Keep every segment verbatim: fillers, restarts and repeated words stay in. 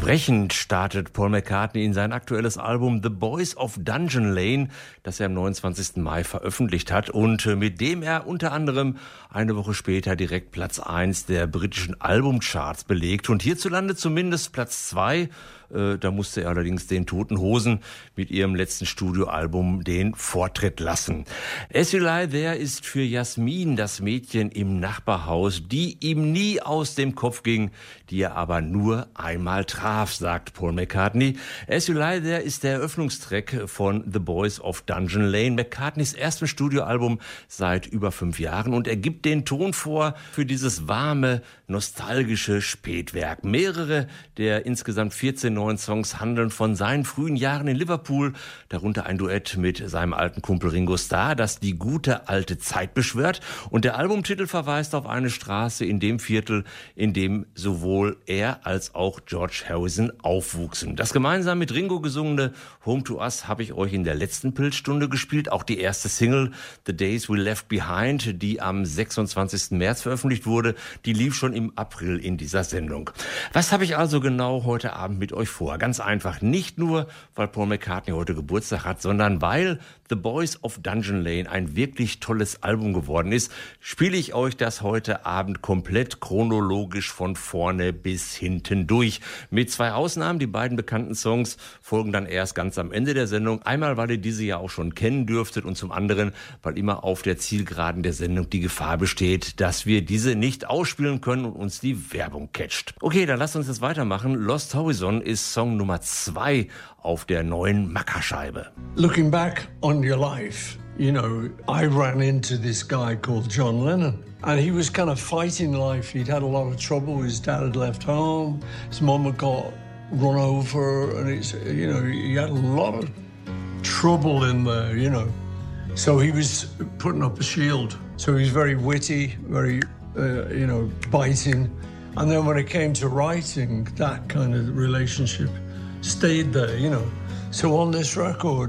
Entsprechend startet Paul McCartney in sein aktuelles Album The Boys of Dungeon Lane, das er am neunundzwanzigsten Mai veröffentlicht hat und mit dem er unter anderem eine Woche später direkt Platz eins der britischen Albumcharts belegt und hierzulande zumindest Platz zwei. Äh, da musste er allerdings den Toten Hosen mit ihrem letzten Studioalbum den Vortritt lassen. As You Lie There ist für Jasmin das Mädchen im Nachbarhaus, die ihm nie aus dem Kopf ging, die er aber nur einmal traf, sagt Paul McCartney. As You Lie There ist der Eröffnungstrack von The Boys of Dungeon Lane, McCartneys erstem Studioalbum seit über fünf Jahren, und er gibt den Ton vor für dieses warme, nostalgische Spätwerk. Mehrere der insgesamt vierzehn neuen Songs handeln von seinen frühen Jahren in Liverpool, darunter ein Duett mit seinem alten Kumpel Ringo Starr, das die gute alte Zeit beschwört, und der Albumtitel verweist auf eine Straße in dem Viertel, in dem sowohl er als auch George Harrison aufwuchsen. Das gemeinsam mit Ringo gesungene Home to Us habe ich euch in der letzten Pilzstunde gespielt. Auch die erste Single The Days We Left Behind, die am sechsundzwanzigsten März veröffentlicht wurde, die lief schon im April in dieser Sendung. Was habe ich also genau heute Abend mit euch vor? Ganz einfach, nicht nur, weil Paul McCartney heute Geburtstag hat, sondern weil The Boys of Dungeon Lane ein wirklich tolles Album geworden ist, spiele ich euch das heute Abend komplett chronologisch von vorne bis hinten durch. Mit zwei Ausnahmen, die beiden bekannten Songs folgen dann erst ganz am Ende der Sendung. Einmal, weil ihr diese ja auch schon kennen dürftet, und zum anderen, weil immer auf der Zielgeraden der Sendung die Gefahr besteht, dass wir diese nicht ausspielen können und uns die Werbung catcht. Okay, dann lasst uns jetzt weitermachen. Lost Horizon ist Song Nummer zwei auf der neuen Macca-Scheibe. Looking back on your life, you know, I ran into this guy called John Lennon, and he was kind of fighting life. He'd had a lot of trouble. His dad had left home. His mum had got run over, and it's, you know, he had a lot of trouble in there, you know. So he was putting up a shield. So he was very witty, very, uh, you know, biting. And then when it came to writing, that kind of relationship stayed there, you know. So on this record,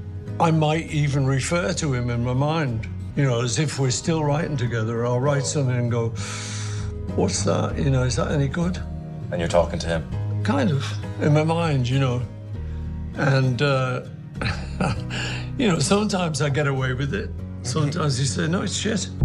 I might even refer to him in my mind, you know, as if we're still writing together. I'll write something and go, what's that? You know, is that any good? And you're talking to him? Kind of, in my mind, you know. And, uh, you know, sometimes I get away with it. Sometimes you say, no, it's shit.